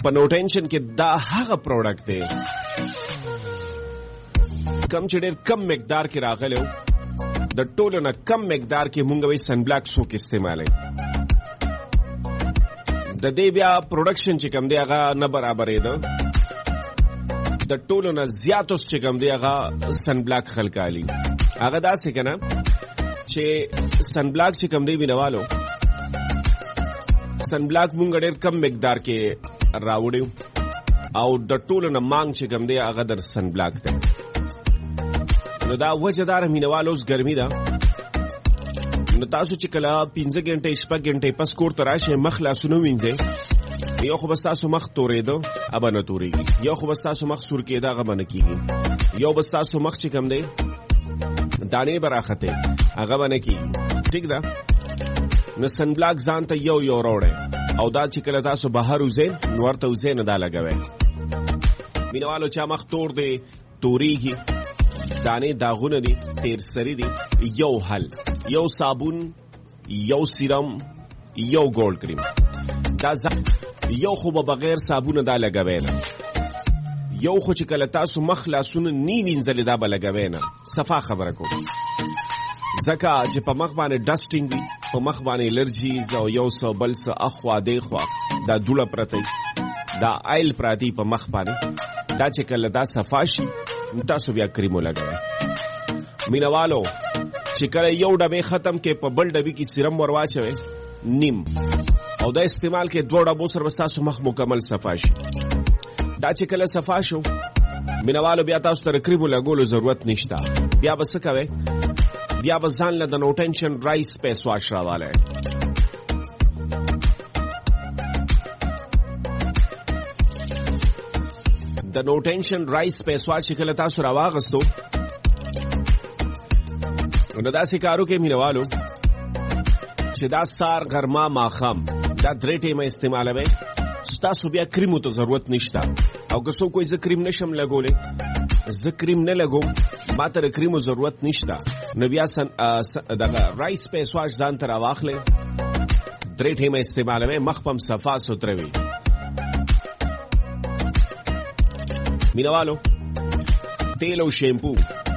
په نو ټینشن کې دا هغه پروډکټ دی کم چې ډېر کم مقدار کې راغلی و د ټولو نه کم مقدار کې مونږ وایي سن بلاک څوک استعمالوي د دې بیا پروډکشن چې کوم دی هغه نه برابرېده د ټولو نه زیات اوس چې کوم دی هغه سن بلاک خلکالي هغه داسې که نه چې سن بلاک چې کوم دی وینوالو سن بلاک مونږ ډېر کم مقدار کې راوړو او د ټولو نه مانګ چې کوم دی هغه در سن بلاک دی نو دا وجه دار مینوالو اوس ګرمي ده نو تاسو چې کله 15 غنټې 6 غنټې پس کور ته راشئ مخ لاسونه وینځئ یو خو بس تاسو مخ تورېده ابه نه تورېږي یو خو بس تاسو مخ سور کېده هغه به نه کېږي یو بس تاسو مخ چې کوم دی دانې به راختې هغه به نه کېږي ټیک ده نو سن بلاک ځان ته یو راوړئ او دا چې کله تاسو بهر وځئ نو ورته وځئ نه دا لګوئ مینوالو چا مخ تور دی تورېږي دانې داغونه دي تیر سری دي یو حل یو صابون یو سیرم یو ګولډ کریم دا یو خو به بغیر صابونه دا لګوي نه یو خو چې کله تاسو مخ لاسونه نی وینځلې دا به لګوي نه صفا خبره کوم ځکه چې په مخ باندې ډسټینګ وي په مخ باندې الرجیز او یو څه بل څه اخوا دیخوا دا دوړه پرته دا آیل پراتی په مخ باندې دا چې کله دا صفا شي تاسو بیا کریمو لګوئ مینوالو چې کله یو ډبې ختم کې په بل ډبې کې سیرم ور واچوئ نیم او دا استعمال کې 2 ډبو سره تاسو مخ مکمل صفا شي دا چې کله صفا شو مینوالو بیا تاسو ته کریمو لګولو ضرورت نشته بیا به څه کوئ بیا به ځان له د نو ټینشن رایس فیس واش راوالی د نو ټینشن رایس فیس واش چې کله تاسو راواغستو نو داسې کارو کې مینوالو چې دا سار غرما ماښام دا 3 ټیمه استعمالوئ ستاسو بیا کریمو ته ضرورت نشته او که څوک وایي زه کریم نشم لګولی زه کریم نه لګوم ما ته د کریمو ضرورت نشته نو بیا دغه رایس فیس واش ځان ته راواخلئ 3 ټیمه استعمالوئ مخ په هم صفا سوتره وي مینوالو تیل او شیمپو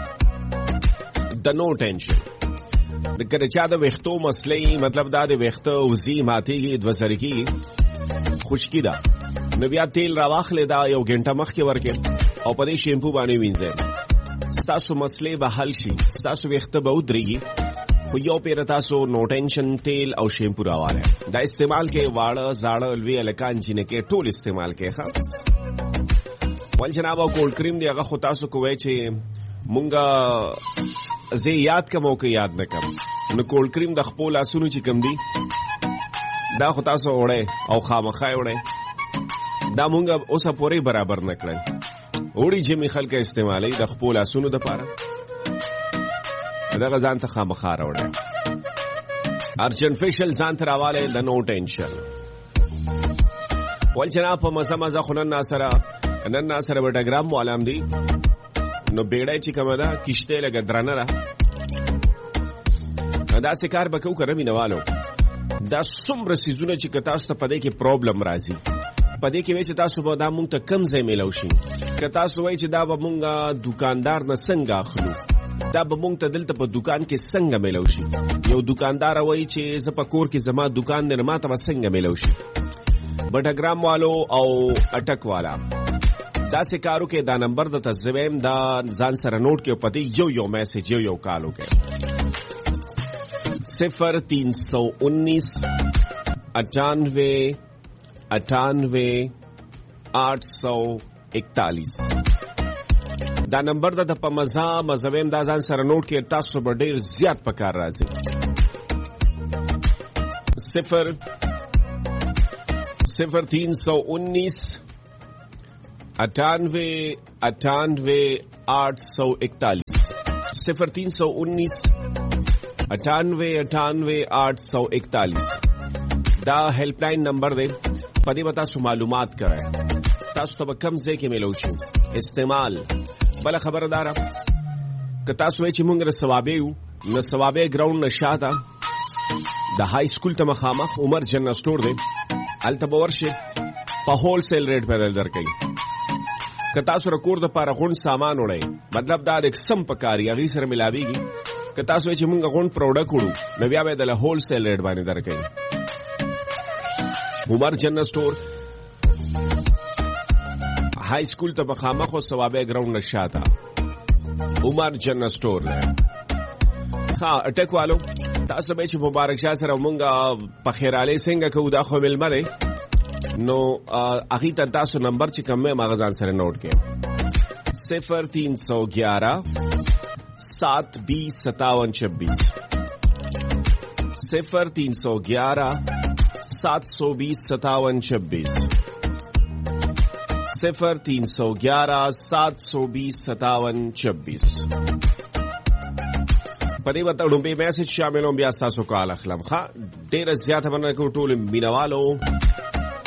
د نو ټینشن د کله چا د ویښتو مسلې مطلب دا د ویښته وزي ماتېږي دوزر کېږي خشکي ده نو بیا تیل راواخلئ دا یو غنټه مخکې ورکړئ او په دې شیمپو باندې وینځئ ستاسو مسلې به حل شي ستاسو ویښته به ودرېږي خو یو پیره تاسو نو ټینشن تیل او شیمپو راوالی دا استعمال کې واړه زاړه لوی هلکان جینکې ټول استعمال کې ښه ول جناب او کولډ کریم دی هغه خو تاسو کوئ چې مونږه زه یاد کوم او که یاد نه کوم نو کولډ کریم د خپل لاسونو چې کم دی دا خو تاسو وړئ او خامخا وړئ دا مونږه اوسه پورې برابر نه کړئ وړي جمعي خلک استعمالوي د خپل لاسونو دپاره دغه ځان ته خامخا راوړئ ارجن فیشل ځان ته راوالی د نو ټینشن ول جناب په مزه خو نن سره به ډګرام معلم دی نو بیړی چې کومه ده کشته لږه درنه ده داسې کار به کوو که نه مینوالو دا څومره څیزونه چې که تاسو ته په دې کې پروبلم راځي په دې کې وایي چې تاسو به دا مونږ ته کم ځای میلو شي که تاسو وایي چې دا به مونږ دوکاندار نه څنګه اخلو دا به مونږ ته دلته په دوکان کې څنګه میلو شي یو دوکاندار وایي چې زه په کور کې زما دوکان دی نو ما ته به څنګه میلو شي بټګرام والو او اټک والا داسې کارو کې دا نمبر د تزویم دا ځان سره نوٹ کې پتی یو میسج یو کالو کې 0319 98 841 دا نمبر د په مزویم دا ځان سره نوٹ کې تاسو به ډیر زیات پکار راځي 0319 98 841 0319 98 841 دا هیلپ لاین نمبر دی پدې به تاسو معلومات کوئ تاسو ته به کم ځای کې میلو شي استعمال بله خبرداره که تاسو وایئ چې مونږ د ثوابې یو نو ثوابې ګراوند نه شاته د های سکول ته مخامخ عمر جنرل سټور دی هلته به ورشئ په هول سیل ریټ په درکې. که تاسو رکور د پاره غون سامان وړئ مطلب دا د قسم په کاری هغه سره ملاويږي. که تاسو چې مونږ غون پروډکټ وړو نو بیا به د هول سیل ریټ باندې درکې. عمر جنرال سٹور های سکول ته مخامخ او ثوابه ګراوند نشاته عمر جنرال سٹور دی. ها اٹیک والو تاسو به چې مبارک شاه سره مونږه په خیراله څنګه کو دا خو ملمره نو اخی ته تاسو نمبر چې کوم مغازان سره نوٹ کړئ 0311 720 5726 0311 720 5726 0311 720 5726. پدې وته ډومبه میسج شاملوم بیا تاسو کال اخلم. ها ډېر زیاته باندې کو ټول مینوالو